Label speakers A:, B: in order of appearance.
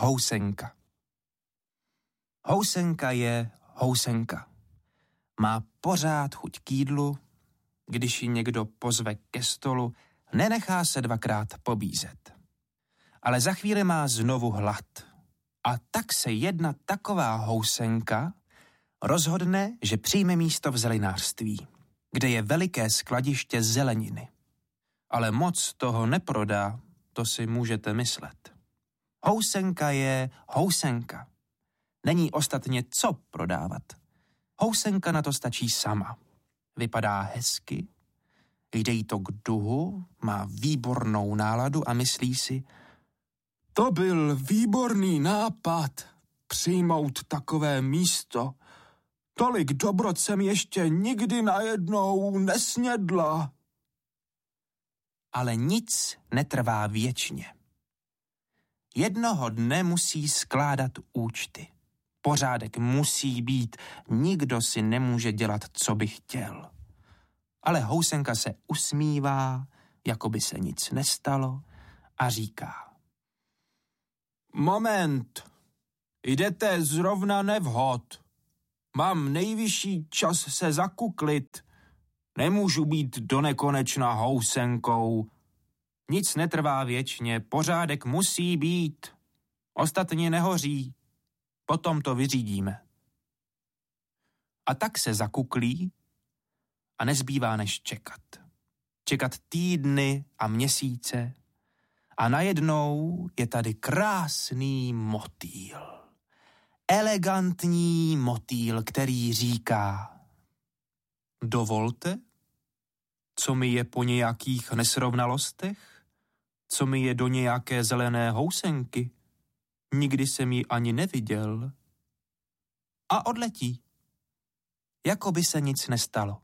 A: Housenka. Housenka je housenka. Má pořád chuť k jídlu, když ji někdo pozve ke stolu, nenechá se dvakrát pobízet. Ale za chvíli má znovu hlad. A tak se jedna taková housenka rozhodne, že přijme místo v zelinářství, kde je veliké skladiště zeleniny. Ale moc toho neprodá, to si můžete myslet. Housenka je housenka. Není ostatně co prodávat. Housenka na to stačí sama. Vypadá hezky, jde jí to k duhu, má výbornou náladu a myslí si, to byl výborný nápad, přijmout takové místo. Tolik dobrot jsem ještě nikdy najednou nesnědla. Ale nic netrvá věčně. Jednoho dne musí skládat účty. Pořádek musí být, nikdo si nemůže dělat, co by chtěl. Ale housenka se usmívá, jako by se nic nestalo a říká. Moment, jdete zrovna nevhod. Mám nejvyšší čas se zakuklit. Nemůžu být donekonečna housenkou. Nic netrvá věčně, pořádek musí být. Ostatně nehoří. Potom to vyřídíme. A tak se zakuklí a nezbývá než čekat. Čekat týdny a měsíce a najednou je tady krásný motýl. Elegantní motýl, který říká: dovolte, co mi je po nějakých nesrovnalostech, co mi je do nějaké zelené housenky. Nikdy jsem ji ani neviděl. A odletí. Jako by se nic nestalo.